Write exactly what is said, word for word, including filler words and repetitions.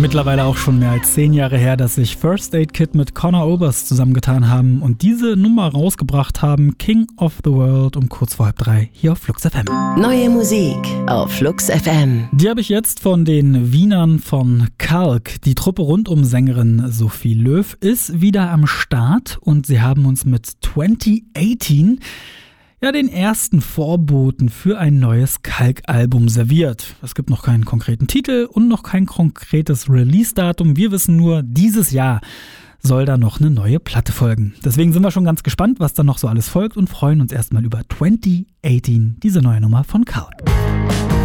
Mittlerweile auch schon mehr als zehn Jahre her, dass sich First Aid Kit mit Conor Oberst zusammengetan haben und diese Nummer rausgebracht haben, King of the World, um kurz vor halb drei hier auf Flux F M. Neue Musik auf Flux F M. Die habe ich jetzt von den Wienern von Kalk. Die Truppe rund um Sängerin Sophie Löw ist wieder am Start und sie haben uns mit zwanzig achtzehn ja den ersten Vorboten für ein neues Kalk-Album serviert. Es gibt noch keinen konkreten Titel und noch kein konkretes Release-Datum. Wir wissen nur, dieses Jahr soll da noch eine neue Platte folgen. Deswegen sind wir schon ganz gespannt, was da noch so alles folgt und freuen uns erstmal über zwanzig achtzehn, diese neue Nummer von Kalk.